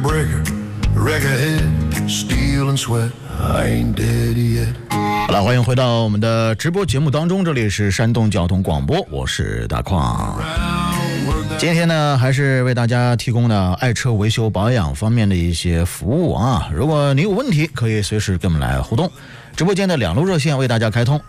breaker, wreck ahead, steel and sweat, I ain't dead yet. 好了，欢迎回到我们的直播节目当中，这里是山东交通广播，我是大矿。今天呢，还是为大家提供的爱车维修保养方面的一些服务啊。如果你有问题，可以随时跟我们来互动。直播间的2路热线为大家开通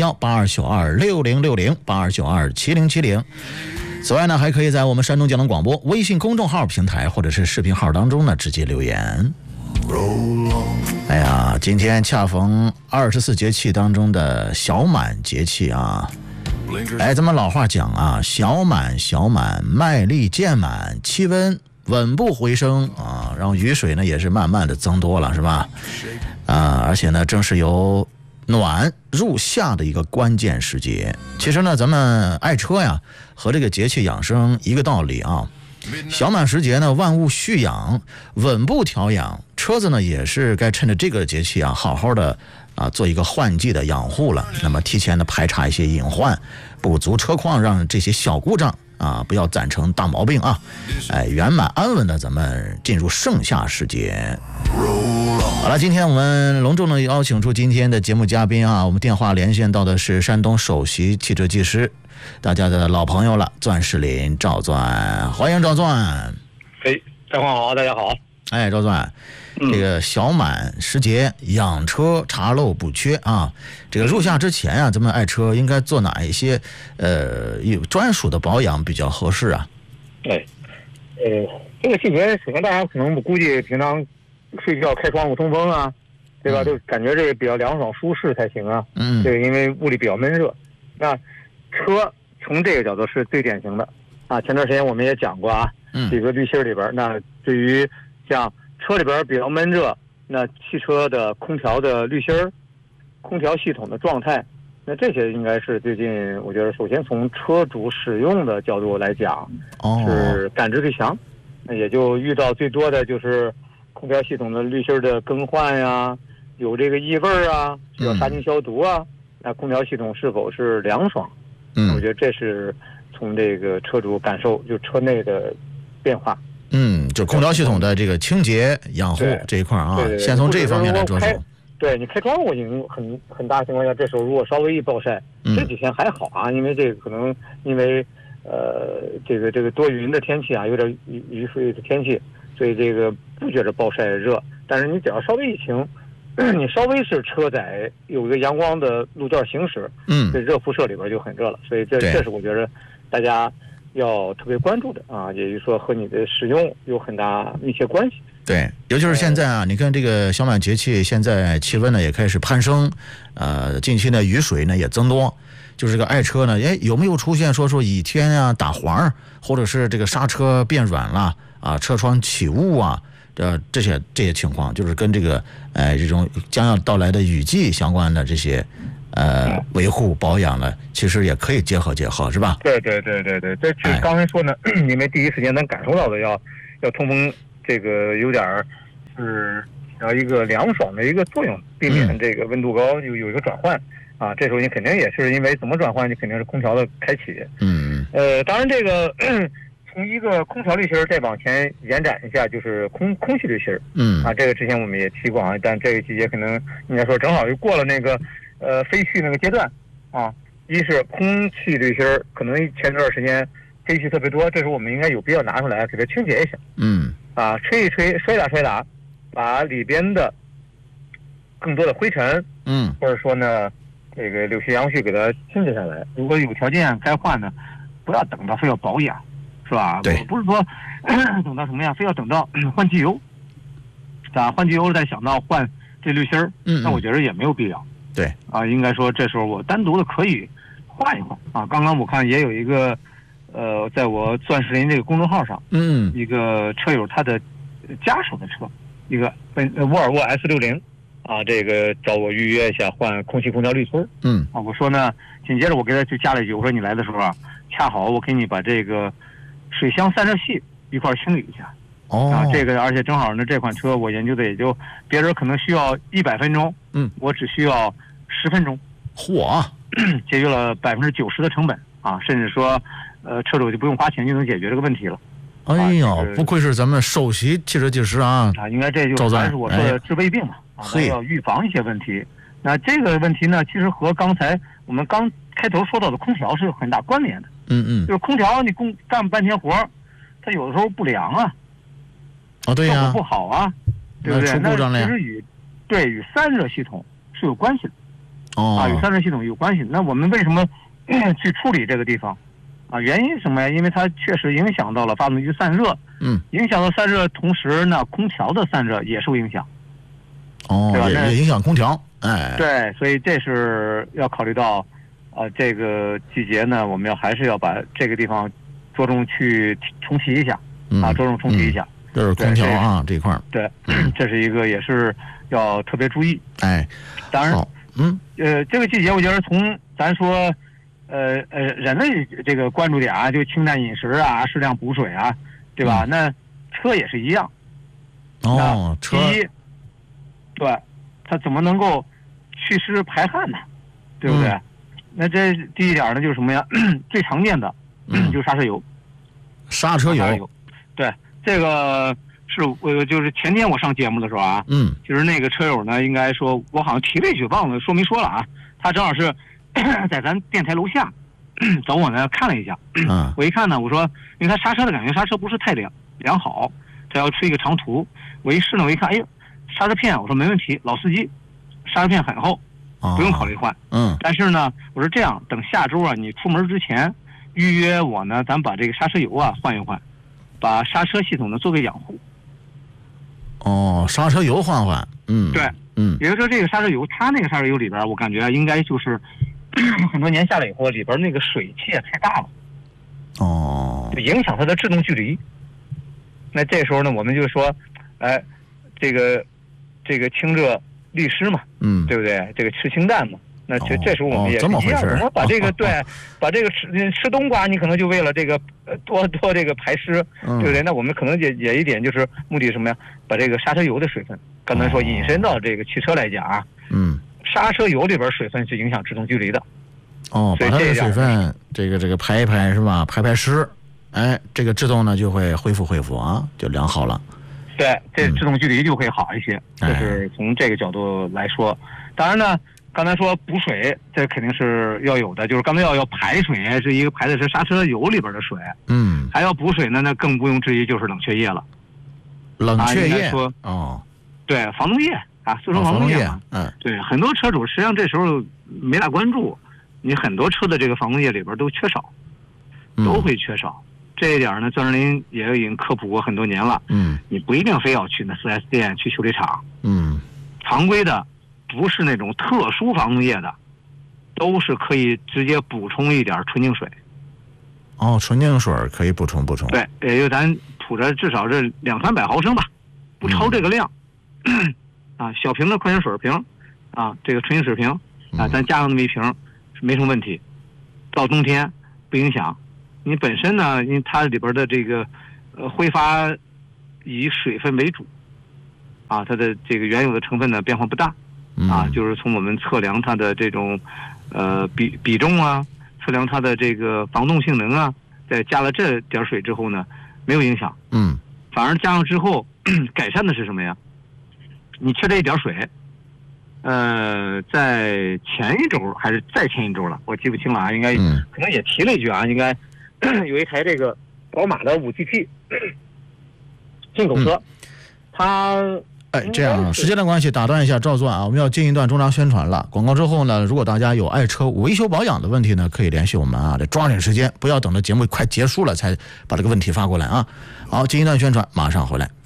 ：0531-8292-6060、8292-7070。此外呢，还可以在我们山东交通广播微信公众号平台或者是视频号当中呢直接留言。哎呀，今天恰逢24节气当中的小满节气啊。哎，咱们老话讲啊，小满小满，麦粒渐满，气温稳步回升啊，然后雨水呢也是慢慢的增多了，是吧？啊，而且呢，正是由暖入夏的一个关键时节。其实呢，咱们爱车呀，和这个节气养生一个道理啊。小满时节呢，万物蓄养，稳步调养，车子呢也是该趁着这个节气啊，好好的啊做一个换季的养护了。那么提前的排查一些隐患、不足车况，让这些小故障啊不要攒成大毛病啊。哎，圆满安稳的咱们进入盛夏时节。好了，今天我们隆重的邀请出今天的节目嘉宾啊，我们电话连线到的是山东首席汽车技师，大家的老朋友了，钻石林赵钻，欢迎赵钻。 哎，大家好，大家好。 哎，赵钻，这个小满时节养车查漏补缺啊。这个入夏之前啊，咱们爱车应该做哪一些有专属的保养比较合适啊？ 对，这个季节，首先大家可能我估计平常睡觉开窗户通风啊，对吧？都感觉这个比较凉爽舒适才行啊。这个因为屋里比较闷热。那车从这个角度是最典型的啊。前段时间我们也讲过啊，几个滤芯里边，那对于像车里边比较闷热，那汽车的空调的滤芯、空调系统的状态，那这些应该是最近我觉得首先从车主使用的角度来讲，是感知最强。那也就遇到最多的就是空调系统的滤芯的更换呀，有这个异味啊，需要杀菌消毒啊。那空调系统是否是凉爽？我觉得这是从这个车主感受，就车内的变化。 就空调系统的这个清洁养护这一块啊， 对， 先从这方面来着手。 对，你开窗户已经很大情况下，这时候如果稍微一暴晒，这几天还好啊，因为这个可能因为这个多云的天气啊，有点雨水的天气，所以这个不觉得暴晒热。但是你只要稍微一晴，你稍微是车载有一个阳光的路段行驶，这热辐射里边就很热了。所以这是我觉得大家要特别关注的啊，也就是说和你的使用有很大密切关系。 对，尤其是现在啊，你看这个小满节气，现在气温呢也开始攀升，近期呢雨水呢也增多，就是这个爱车呢，有没有出现说倚天啊打滑，或者是这个刹车变软了啊，车窗起雾啊，这些情况，就是跟这个这种将要到来的雨季相关的这些维护保养呢，其实也可以结合，是吧？ 对，这是刚才说呢，因为第一时间咱感受到的要通风，这个有点是要一个凉爽的一个作用，避免这个温度高有一个转换啊。这时候你肯定也是因为怎么转换，你肯定是空调的开启。当然这个从一个空调滤芯再往前延展一下，就是空气滤芯。这个之前我们也提过啊，但这个季节可能应该说正好又过了那个飞絮那个阶段啊。一是空气滤芯可能前段时间飞絮特别多，这时候我们应该有必要拿出来给它清洁一下。吹一吹，摔打，把里边的更多的灰尘，或者说呢，这个柳絮杨絮给它清洁下来。如果有条件该换呢，不要等到非要保养，是吧？ 对， 不是说等到什么样，非要等到换机油，换机油再想到换这滤芯那我觉得也没有必要。 对应该说这时候我单独的可以换一换啊。刚刚我看也有一个。在我钻石林这个公众号上，一个车友他的家属的车，一个沃尔沃 S60啊，这个找我预约一下换空调滤芯。我说呢，紧接着我给他就加了一句，我说你来的时候啊，恰好我给你把这个水箱散热器一块清理一下。这个而且正好呢，这款车我研究的也就别人可能需要100分钟，我只需要10分钟，节约了90%的成本啊，甚至说车主就不用花钱就能解决这个问题了。 哎呦，不愧是咱们首席汽车技师啊！ 应该这就还是我说的治未病嘛，要预防一些问题。那这个问题呢，其实和刚才我们刚开头说到的空调是有很大关联的。就是空调你干半天活，它有的时候不良啊， 对呀， 效果不好啊，对不对？ 出故障了呀。 其实与散热系统是有关系的。与散热系统有关系。那我们为什么去处理这个地方？原因是什么呀？因为它确实影响到了发动机散热。影响到散热，同时呢，空调的散热也受影响。对吧？ 也影响空调。 对，所以这是要考虑到，这个季节呢，我们还是要把这个地方着重去重启一下。着重重启一下。 这是空调啊这一块。 对，这是一个也是要特别注意。当然，这个季节我觉得从咱说。人类这个关注点啊，就清淡饮食啊，适量补水啊，对吧？那车也是一样。 车第一，对，它怎么能够祛湿排汗呢？对不对？那这第一点呢，就是什么呀？最常见的就是刹车油。 刹车油。 对，这个是我就是前天我上节目的时候啊，就是那个车友呢，应该说我好像提了一句，忘了说没说了啊，他正好是。在咱电台楼下找我呢，看了一下。我一看呢，我说，因为他刹车的感觉，刹车不是太良好，他要出一个长途。我一试呢，我一看，哎呦，刹车片，我说没问题，老司机，刹车片很厚，不用考虑换。但是呢，我说这样，等下周啊，你出门之前预约我呢，咱把这个刹车油啊换一换，把刹车系统呢做个养护。 刹车油换换。 对，也就是说这个刹车油，它那个刹车油里边，我感觉应该就是。很多年下来以后，里边那个水汽太大了，就影响它的制动距离。那这时候呢，我们就说，这个清热利湿嘛，对不对？这个吃清淡嘛。那这时候我们也是一样，我们把这个把这个吃冬瓜，你可能就为了这个多这个排湿，对不对？那我们可能也一点就是目的什么呀？把这个刹车油的水分，刚才说引申到这个汽车来讲啊，刹车油里边水分是影响制动距离的。 把它的水分这个排一排是吧？排湿，这个制动呢就会恢复啊，就良好了。 对，这制动距离就会好一些。这是从这个角度来说。当然呢，刚才说补水，这肯定是要有的，就是刚才要排水，是一个排的是刹车油里边的水。还要补水呢，那更不用质疑就是冷却液了。 冷却液对，防冻液啊，速成防冻液嘛。对，很多车主实际上这时候没大关注。你很多车的这个防冻液里边都缺少，都会缺少。这一点呢，钻石林也已经科普过很多年了。你不一定非要去那 4S 店去修理厂。常规的，不是那种特殊防冻液的，都是可以直接补充一点纯净水。 纯净水可以补充。 对，也就咱普着至少是200-300毫升吧，不超这个量。小瓶的矿泉水瓶，这个纯净水瓶，咱加上那么一瓶。没什么问题，到冬天不影响。你本身呢，因为它里边的这个挥发以水分为主，它的这个原有的成分呢变化不大，就是从我们测量它的这种比重啊，测量它的这个防冻性能啊，在加了这点水之后呢，没有影响。反而加上之后改善的是什么呀？你缺这一点水。在前一周还是再前一周了，我记不清了啊，应该可能也提了一句啊，应该有一台这个宝马的5GT 进口车，它这样时间的关系打断一下赵钻啊，我们要进一段中长宣传了。广告之后呢，如果大家有爱车维修保养的问题呢，可以联系我们啊，得抓紧时间，不要等着节目快结束了才把这个问题发过来啊。好，进一段宣传，马上回来。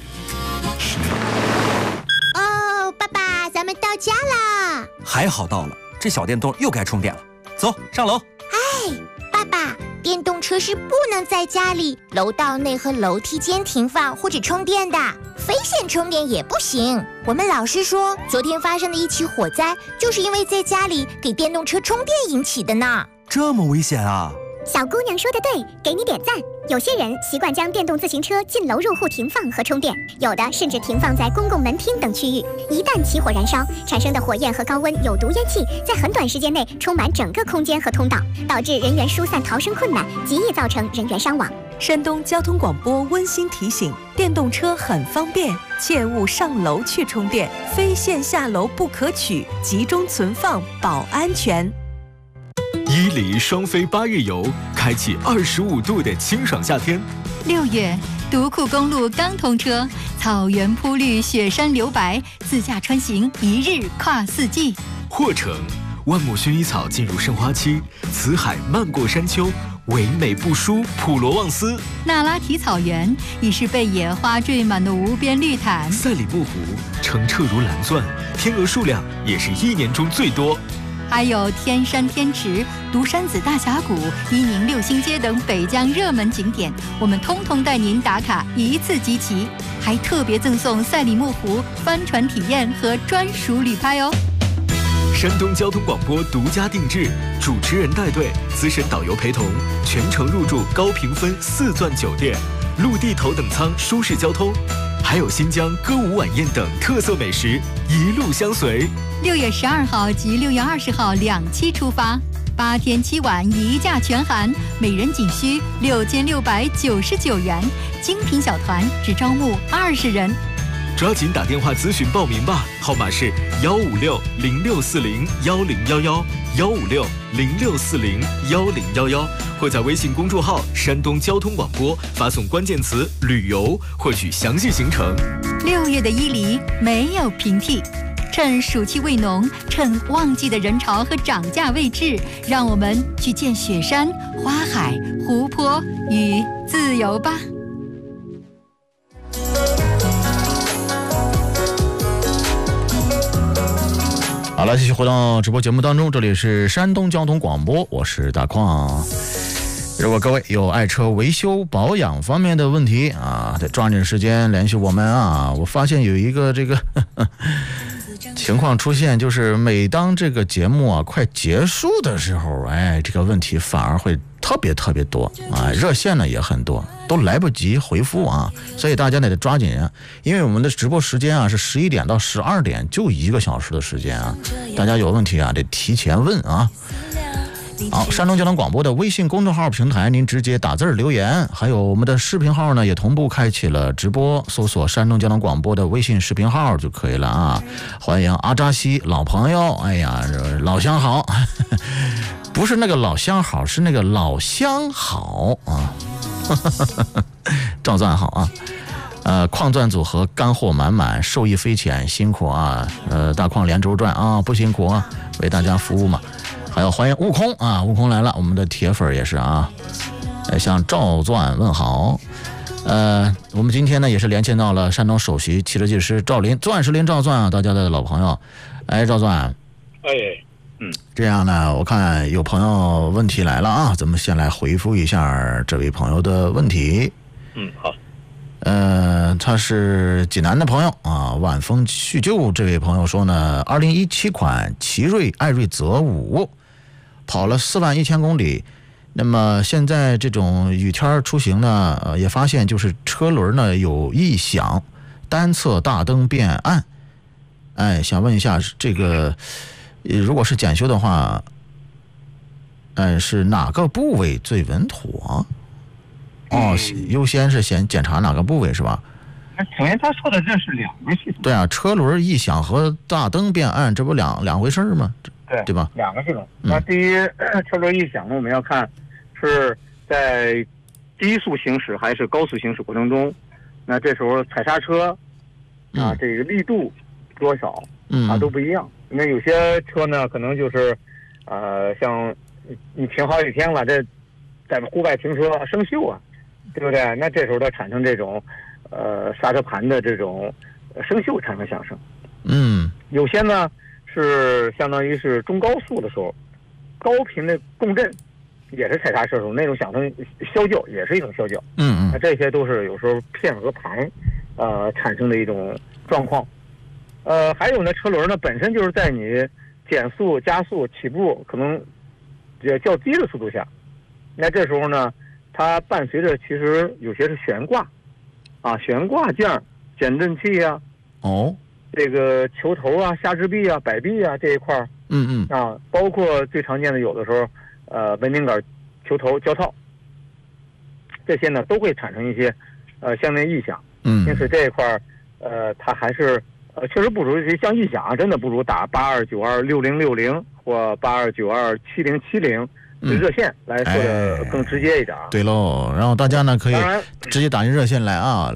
咱们到家啦！ 还好到了，这小电动又该充电了。走上楼。 爸爸，电动车是不能在家里楼道内和楼梯间停放或者充电的，非线充电也不行。我们老师说，昨天发生的一起火灾就是因为在家里给电动车充电引起的呢。 这么危险啊！ 小姑娘说的对，给你点赞。有些人习惯将电动自行车进楼入户停放和充电，有的甚至停放在公共门厅等区域。一旦起火燃烧，产生的火焰和高温有毒烟气在很短时间内充满整个空间和通道，导致人员疏散逃生困难，极易造成人员伤亡。 山东交通广播温馨提醒：电动车很方便，切勿上楼去充电，非线下楼不可取，集中存放保安全。 伊犁双飞8日游，开启25度的清爽夏天。 6月，独库公路刚通车，草原铺绿，雪山留白，自驾穿行1日跨4季。 霍城，万亩薰衣草进入盛花期，辞海漫过山丘，唯美不输普罗旺斯。 那拉提草原已是被野花缀满的无边绿毯。 赛里木湖，澄澈如蓝钻，天鹅数量也是1年中最多。 还有天山天池、独山子大峡谷、伊宁六星街等北疆热门景点，我们通通带您打卡一次集齐，还特别赠送赛里木湖帆船体验和专属旅拍哦。 山东交通广播独家定制，主持人带队，资深导游陪同，全程入住高评分4钻酒店，陆地头等舱舒适交通，还有新疆歌舞晚宴等特色美食，一路相随。 6月12号及6月20号2期出发，8天7晚1价全含，每人仅需6699元，精品小团只招募20人。 抓紧打电话咨询报名吧，号码是156-0640-1011，156-0640-1011，或在微信公众号山东交通广播发送关键词旅游获取详细行程。 6月的伊犁没有平替，趁暑气未浓，趁旺季的人潮和涨价未至，让我们去见雪山、花海、湖泊与自由吧。 好了，继续回到直播节目当中，这里是山东交通广播，我是大矿。如果各位有爱车维修保养方面的问题啊，得抓紧时间联系我们啊。我发现有一个这个情况出现，就是每当这个节目啊快结束的时候，这个问题反而会特别多啊，热线呢也很多，都来不及回复啊，所以大家得抓紧啊，因为我们的直播时间啊是11点到12点，就1个小时的时间啊，大家有问题啊得提前问啊。好，山东交通广播的微信公众号平台，您直接打字留言，还有我们的视频号呢也同步开启了直播，搜索山东交通广播的微信视频号就可以了啊。欢迎阿扎西老朋友，哎呀，老乡好，不是那个老乡好，是那个老乡好啊。赵钻好啊。矿钻组合干货满满，受益匪浅，辛苦啊！大矿连轴转啊，不辛苦啊，为大家服务嘛。还有欢迎悟空啊，悟空来了，我们的铁粉也是啊，向赵钻问好。我们今天呢也是连线到了山东首席汽车技师赵林，钻石林赵钻啊，大家的老朋友。赵钻，这样呢，我看有朋友问题来了啊，咱们先来回复一下这位朋友的问题。 好。 他是济南的朋友啊，晚风叙旧这位朋友说呢，2017款奇瑞艾瑞泽5跑了41000公里，那么现在这种雨天出行呢，也发现就是车轮呢有异响，单侧大灯变暗。想问一下这个，如果是检修的话，是哪个部位最稳妥？优先是先检查哪个部位是吧？ 首先他说的这是两个系统。 对啊，车轮异响和大灯变暗，这不两回事吗？对吧？ 两个系统。那第一，车轮异响呢，我们要看是在低速行驶还是高速行驶过程中，那这时候踩刹车啊，这个力度多少都不一样。那有些车呢，可能就是像你停好几天了，这在户外停车生锈啊，对不对？那这时候它产生这种刹车盘的这种生锈产生响声。有些呢是相当于是中高速的时候，高频的共振也是踩刹车的时候那种响声啸叫，也是一种啸叫。那这些都是有时候片和盘产生的一种状况。还有呢，车轮呢本身就是在你减速、加速、起步可能也较低的速度下，那这时候呢，它伴随着其实有些是悬挂悬挂件、减震器啊，这个球头啊、下支臂啊、摆臂啊这一块包括最常见的有的时候文明杆球头胶套， 这些呢都会产生一些相应异响。因此这一块它还是确实不如像异响真的不如打82926060或82927070热线来说的更直接一点。 对喽，然后大家呢可以直接打进热线来啊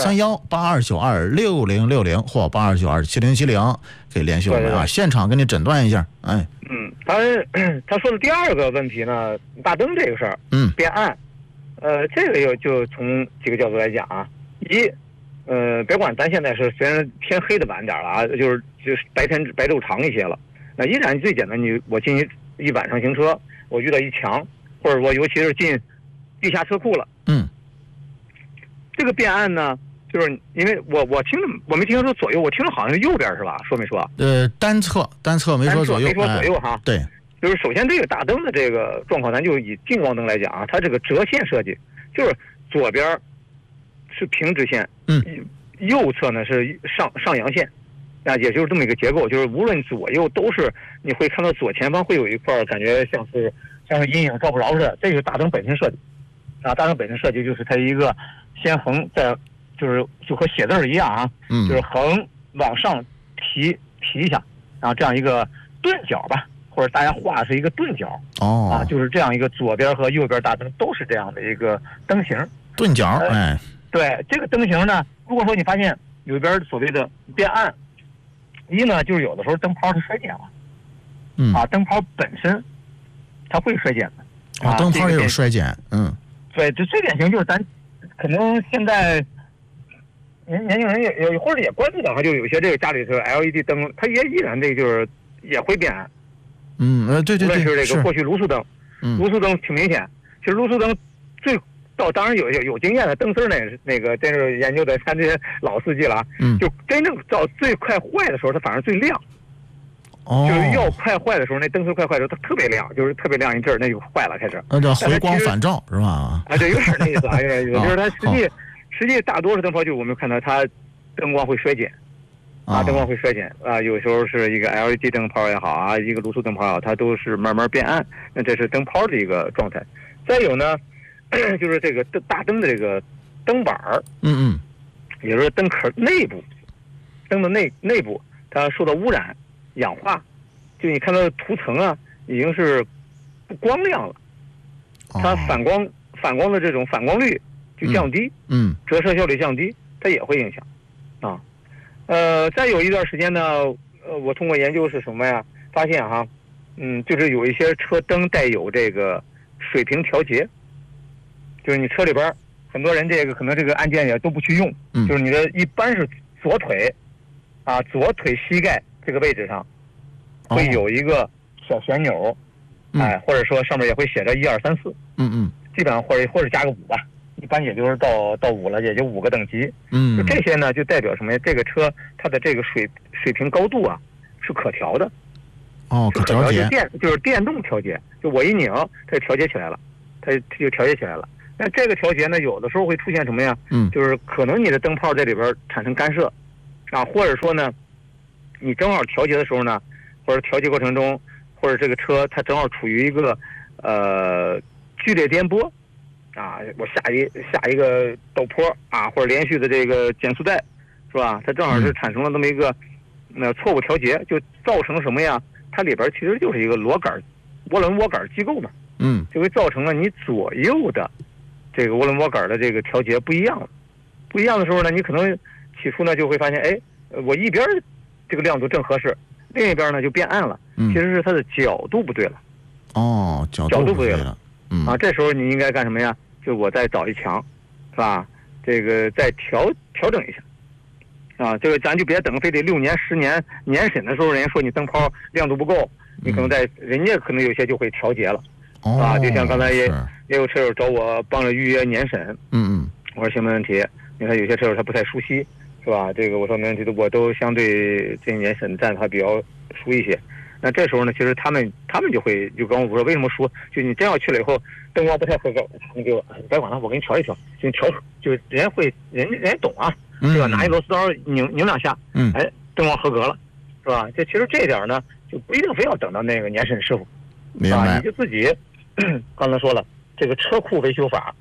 ，053182926060或82927070可以联系我们啊，现场给你诊断一下。哎， 他说的第二个问题呢，大灯这个事儿，变暗，这个就从几个角度来讲啊，别管咱现在是虽然天黑的晚点了啊，就是白昼长一些了，那依然最简单，我进一晚上行车，我遇到一墙，或者说尤其是进地下车库了，这个变暗呢，就是因为我没听说左右，我听着好像是右边是吧？说没说？ 单侧没说左右， 没说左右哈。 对， 就是首先这个大灯的这个状况，咱就以近光灯来讲啊，它这个折线设计，就是左边是平直线，右侧呢是上扬线，啊，也就是这么一个结构，就是无论左右都是你会看到左前方会有一块感觉像是阴影照不着似的，这个大灯本身设计啊，大灯本身设计就是它一个先横就和写字一样啊，就是横往上提一下，然后这样一个钝角吧，或者大家画是一个钝角啊，就是这样一个左边和右边大灯都是这样的一个灯型钝角。 对这个灯型呢，如果说你发现有一边所谓的变暗，一呢就是有的时候灯泡是衰减了，灯泡本身它会衰减的， 灯泡也有衰减， 对，这最典型就是咱可能现在年轻人也或者也关注的话，就有些这个家里头 LED 灯，它也依然这就是也会变暗， 对， 无论是这个过去卤素灯，卤素灯挺明显，其实卤素灯当然有经验的灯丝那个真是研究的，咱这些老司机了，就真正到最快坏的时候，它反而最亮。就是要快坏的时候，那灯丝快坏的时候，它特别亮，就是特别亮一阵儿，那就坏了，开始。 那叫回光返照是吧？ 对，有点那意思啊，有点意思。就是它实际大多数灯泡，就我们看到它灯光会衰减，灯光会衰减啊。有时候是一个 LED 灯泡也好啊，一个卤素灯泡也好，它都是慢慢变暗。那这是灯泡的一个状态。再有呢，就是这个大灯的这个灯板儿，也就是灯壳内部，灯的内部它受到污染、氧化，就你看到的涂层啊，已经是不光亮了，它反光的这种反光率就降低，折射效率降低，它也会影响啊。再有一段时间呢，我通过研究是什么呀？发现哈，就是有一些车灯带有这个水平调节。就是你车里边很多人这个可能这个按键也都不去用，就是你的一般是左腿膝盖这个位置上会有一个小旋钮，或者说上面也会写着1、2、3、4，基本上或者加个5吧，一般也就是到5了，也就5个等级，就这些呢就代表什么呀？这个车它的这个水平高度啊是可调的， 可调节， 就是电动调节，就我一拧它就调节起来了，那这个调节呢，有的时候会出现什么呀？就是可能你的灯泡这里边产生干涉，或者说呢，你正好调节的时候呢，或者调节过程中，或者这个车它正好处于一个剧烈颠簸，我下一个陡坡或者连续的这个减速带，是吧？它正好是产生了这么一个错误调节，就造成什么呀？它里边其实就是一个涡轮涡杆机构嘛，就会造成了你左右的这个涡轮涡杆的这个调节不一样了。不一样的时候呢，你可能起初呢就会发现，我一边这个亮度正合适，另一边呢就变暗了。其实是它的角度不对了。 角度不对了。 这时候你应该干什么呀？就我再找一墙，是吧？这个再调整一下。这个咱就别等非得6年10年年审的时候，人家说你灯泡亮度不够，你可能人家可能有些就会调节了。就像刚才也有车友找我帮着预约年审，我说行没问题。你看有些车友他不太熟悉，是吧？这个我说没问题的，我都相对这年审站他比较熟一些。那这时候呢，其实他们就跟我说，为什么说就你真要去了以后灯光不太合格，你给我你别管了，我给你调一调，就调，就人家懂啊，对吧？拿一螺丝刀拧2下，灯光合格了，是吧？这其实这一点呢，就不一定非要等到那个年审师傅，是吧？你就自己刚才说了，这个车库维修法，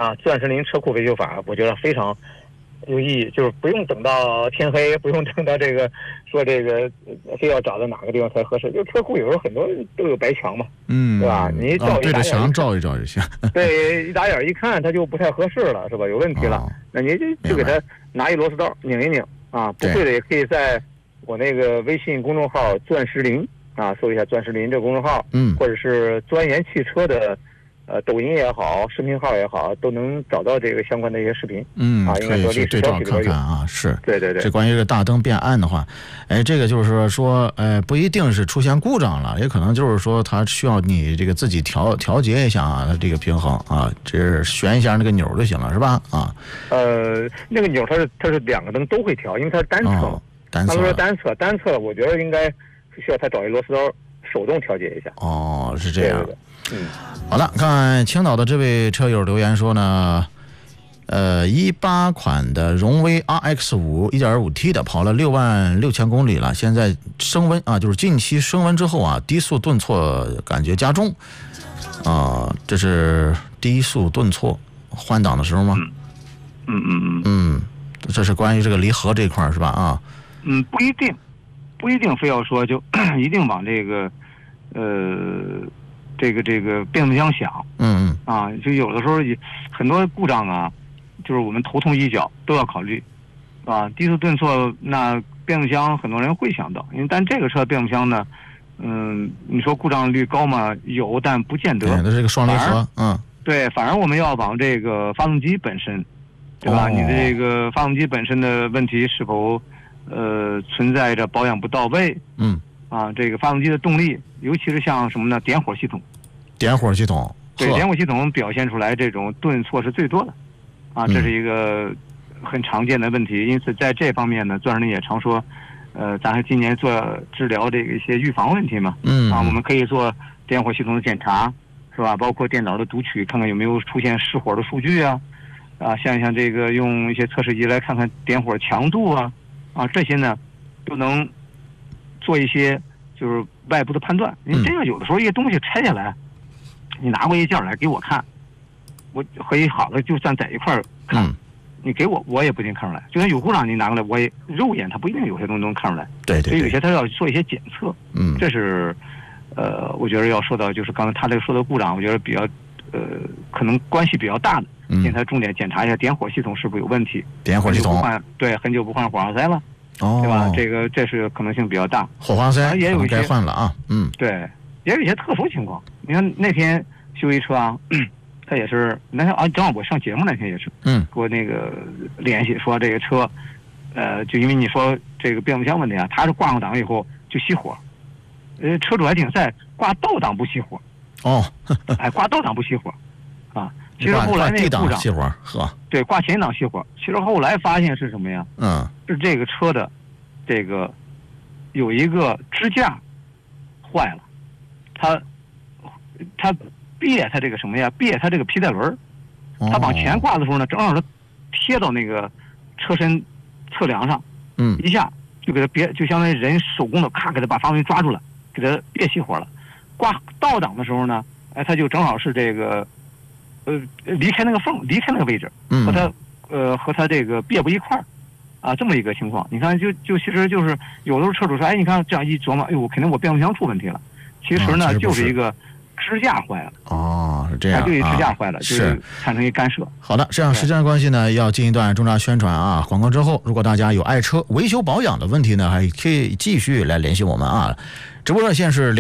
钻石林车库维修法，我觉得非常有意义，就是不用等到天黑，不用等到这个说这个非要找到哪个地方才合适。就车库有时候很多都有白墙嘛，对吧？你对着墙照一照就行。 对，一打眼一看它就不太合适了，是吧？有问题了，那你就给它拿一螺丝刀拧一拧啊。不会的也可以在我那个微信公众号“钻石林”搜一下“钻石林”这个公众号，或者是钻研汽车的。抖音也好，视频号也好，都能找到这个相关的一些视频。应该说历史对照看看啊。是， 对。 这关于这个大灯变暗的话，这个就是说，不一定是出现故障了，也可能就是说它需要你这个自己调节一下啊，这个平衡啊，只是旋一下那个钮就行了，是吧？ 那个钮它是两个灯都会调，因为它是单侧。他说单侧，我觉得应该需要他找一螺丝刀手动调节一下。 是这样。 对。 好了，看青岛的这位车友留言说呢，18款的荣威 RX5 1.5T 的跑了66000公里了，现在升温啊，就是近期升温之后啊，低速顿挫感觉加重这是低速顿挫换挡的时候吗？这是关于这个离合这一块是吧？ 不一定非要说就一定往这个这个变速箱想，就有的时候很多故障啊，就是我们头痛医脚都要考虑，低速顿挫那变速箱很多人会想到，但这个车变速箱呢，你说故障率高吗？有，但不见得。 它是个双离合， 对，反而我们要往这个发动机本身，对吧？你的这个发动机本身的问题是否存在着保养不到位？这个发动机的动力，尤其是像什么呢？点火系统，对，点火系统表现出来这种顿挫是最多的，这是一个很常见的问题。因此在这方面呢，钻石林也常说，咱还今年做治疗这个一些预防问题嘛，我们可以做点火系统的检查，是吧？包括电脑的读取，看看有没有出现失火的数据啊，像这个用一些测试仪来看看点火强度啊，这些呢都能做一些就是外部的判断。你这个有的时候一些东西拆下来，你拿过一件来给我看，我和一好的就算在一块儿看，你给我也不一定看出来。就算有故障你拿过来，我也肉眼它不一定有些东西能看出来。 对， 所以有些它要做一些检测。这是我觉得要说到就是刚才他这个说的故障，我觉得比较可能关系比较大的，因为它重点检查一下点火系统是不是有问题。 点火系统对，很久不换火花塞了。对吧？这是可能性比较大。 火花塞也有一些该换了啊。 对，也有一些特殊情况。你看那天修一车他也是那天正好我上节目那天也是，给我那个联系说这个车，就因为你说这个变速箱问题啊，他是挂上档以后就熄火，车主还挺晒，挂倒档不熄火。挂倒档不熄火，其实后来那个故障熄火， 对，挂前档熄火。其实后来发现是什么呀？是这个车的这个有一个支架坏了，它别它这个什么呀？别它这个皮带轮，它往前挂的时候呢，正好它贴到那个车身侧梁上，一下就给它别，就相当于人手工的咔给它把发动机抓住了，给它别熄火了。挂倒档的时候呢，它就正好是这个。离开那个缝，离开那个位置，和它这个别不一块儿，这么一个情况。你看，就其实就是有的时候车主说，你看这样一琢磨，肯定我变速箱出问题了。其实呢，就是一个支架坏了。 是这样， 就一支架坏了，就是产生一干涉。 好的，这样时间的关系呢，要进一段重大宣传啊。广告之后，如果大家有爱车维修保养的问题呢，还可以继续来联系我们啊。直播热线是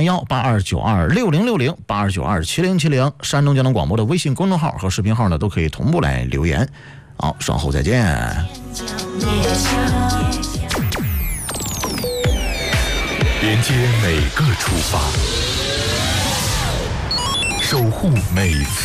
05318292606082927070，山东交通广播的微信公众号和视频号呢都可以同步来留言。好，稍后再见。 连接每个出发，守护每次